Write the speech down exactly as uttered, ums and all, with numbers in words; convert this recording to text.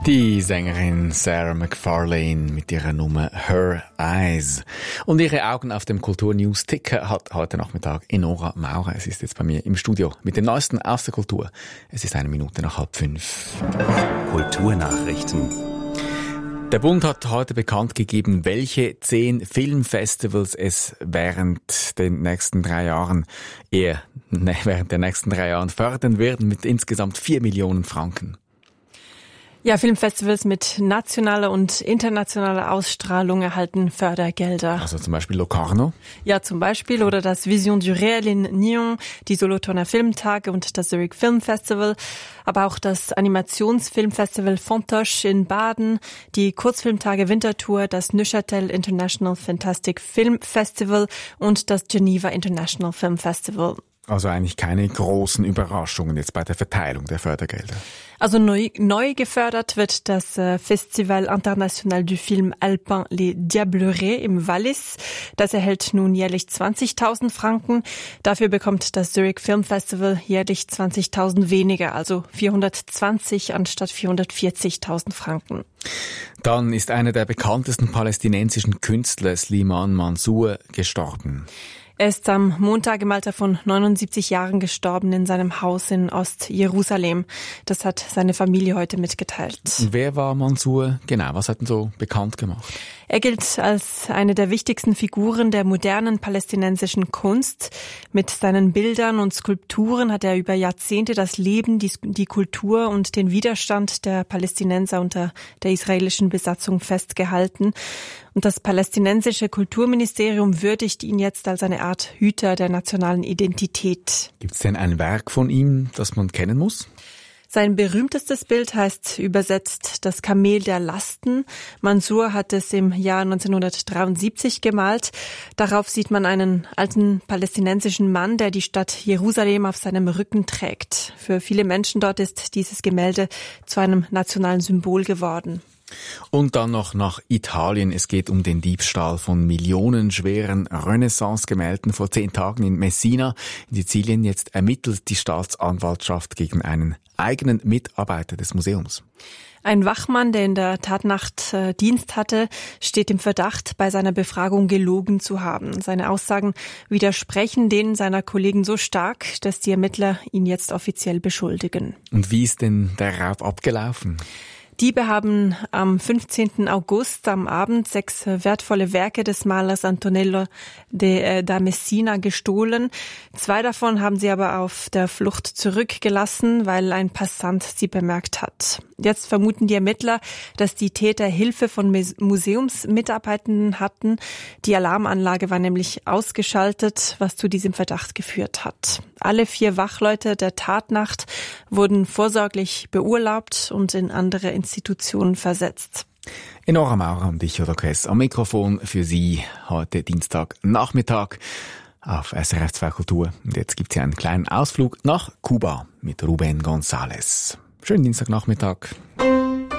Die Sängerin Sarah McFarlane mit ihrer Nummer Her Eyes. Und ihre Augen auf dem Kultur-News-Ticker hat heute Nachmittag Enora Maurer. Es ist jetzt bei mir im Studio mit dem Neuesten aus der Kultur. Es ist eine Minute nach halb fünf. Kulturnachrichten. Der Bund hat heute bekannt gegeben, welche zehn Filmfestivals es während den nächsten drei Jahren, eher ne, während der nächsten drei Jahren fördern werden mit insgesamt vier Millionen Franken. Ja, Filmfestivals mit nationaler und internationaler Ausstrahlung erhalten Fördergelder. Also zum Beispiel Locarno? Ja, zum Beispiel. Oder das Vision du Réel in Nyon, die Solothurner Filmtage und das Zurich Film Festival. Aber auch das Animationsfilmfestival Fontoche in Baden, die Kurzfilmtage Winterthur, das Neuchâtel International Fantastic Film Festival und das Geneva International Film Festival. Also eigentlich keine großen Überraschungen jetzt bei der Verteilung der Fördergelder. Also neu, neu gefördert wird das äh, Festival International du Film Alpin Les Diablerets im Wallis. Das erhält nun jährlich zwanzigtausend Franken. Dafür bekommt das Zurich Film Festival jährlich zwanzigtausend weniger, also vierhundertzwanzig anstatt vierhundertvierzigtausend Franken. Dann ist einer der bekanntesten palästinensischen Künstler, Slimane Mansour, gestorben. Er ist am Montag im Alter von neunundsiebzig Jahren gestorben in seinem Haus in Ost-Jerusalem. Das hat seine Familie heute mitgeteilt. Wer war Mansour? Genau, was hat ihn so bekannt gemacht? Er gilt als eine der wichtigsten Figuren der modernen palästinensischen Kunst. Mit seinen Bildern und Skulpturen hat er über Jahrzehnte das Leben, die, die Kultur und den Widerstand der Palästinenser unter der israelischen Besatzung festgehalten. Und das palästinensische Kulturministerium würdigt ihn jetzt als eine Art Hüter der nationalen Identität. Gibt es denn ein Werk von ihm, das man kennen muss? Sein berühmtestes Bild heißt übersetzt das Kamel der Lasten. Mansour hat es im Jahr neunzehnhundertdreiundsiebzig gemalt. Darauf sieht man einen alten palästinensischen Mann, der die Stadt Jerusalem auf seinem Rücken trägt. Für viele Menschen dort ist dieses Gemälde zu einem nationalen Symbol geworden. Und dann noch nach Italien. Es geht um den Diebstahl von millionenschweren Renaissance-Gemälden vor zehn Tagen in Messina in Sizilien. Jetzt ermittelt die Staatsanwaltschaft gegen einen eigenen Mitarbeiter des Museums. Ein Wachmann, der in der Tatnacht äh, Dienst hatte, steht im Verdacht, bei seiner Befragung gelogen zu haben. Seine Aussagen widersprechen denen seiner Kollegen so stark, dass die Ermittler ihn jetzt offiziell beschuldigen. Und wie ist denn der Raub abgelaufen? Diebe haben am fünfzehnten August am Abend sechs wertvolle Werke des Malers Antonello de, da Messina gestohlen. Zwei davon haben sie aber auf der Flucht zurückgelassen, weil ein Passant sie bemerkt hat. Jetzt vermuten die Ermittler, dass die Täter Hilfe von Museumsmitarbeitenden hatten. Die Alarmanlage war nämlich ausgeschaltet, was zu diesem Verdacht geführt hat. Alle vier Wachleute der Tatnacht wurden vorsorglich beurlaubt und in andere Institutionen versetzt. Enora Maurer und ich, Odo Kess, am Mikrofon für Sie heute Dienstagnachmittag auf S R F zwei Kultur. Und jetzt gibt's hier einen kleinen Ausflug nach Kuba mit Ruben González. Schönen Dienstagnachmittag.